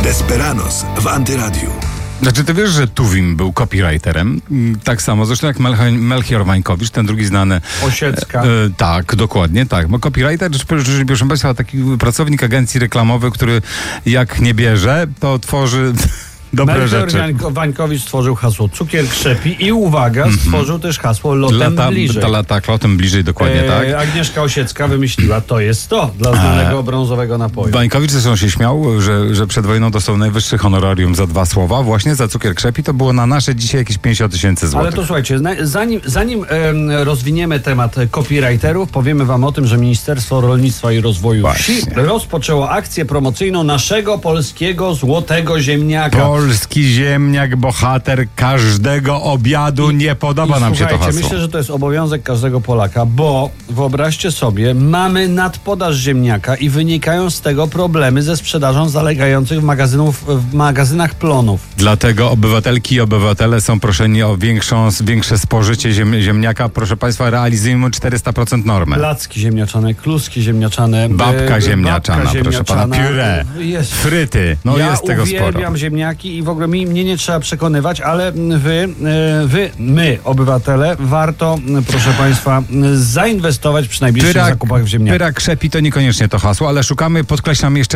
Desperados w Antyradiu. Znaczy, ty wiesz, że Tuwim był copywriterem? Tak samo zresztą jak Melchior Wańkowicz, ten drugi znany. Osiecka. Tak, dokładnie, tak. Bo copywriter, proszę Państwa, taki pracownik agencji reklamowej, który jak nie bierze, to tworzy dobre rzeczy. Melchior Wańkowicz stworzył hasło cukier krzepi i uwaga, stworzył też hasło lotem bliżej. Tak, lotem bliżej, dokładnie tak. Agnieszka Osiecka wymyśliła, to jest to dla znanego brązowego napoju. Wańkowicz zresztą się śmiał, że przed wojną dostał najwyższe honorarium za 2 słowa, właśnie za cukier krzepi. To było na nasze dzisiaj jakieś 50 000 złotych. Ale to słuchajcie, zanim rozwiniemy temat copywriterów, powiemy wam o tym, że Ministerstwo Rolnictwa i Rozwoju Wsi rozpoczęło akcję promocyjną naszego polskiego złotego ziemniaka. Polski ziemniak, bohater każdego obiadu. Nie podoba nam się to hasło. Myślę, że to jest obowiązek każdego Polaka, bo wyobraźcie sobie, mamy nadpodaż ziemniaka i wynikają z tego problemy ze sprzedażą zalegających w magazynach plonów. Dlatego obywatelki i obywatele są proszeni o większe spożycie ziemniaka. Proszę Państwa, realizujemy 400% normy. Placki ziemniaczane, kluski ziemniaczane, babka ziemniaczana, proszę pana, pióre, fryty. No ja jest tego sporo. uwielbiam ziemniaki i w ogóle mnie nie trzeba przekonywać, ale my, obywatele, warto, proszę Państwa, zainwestować przy najbliższych zakupach w ziemniaki. Pyrak krzepi to niekoniecznie to hasło, ale szukamy, podkreślam jeszcze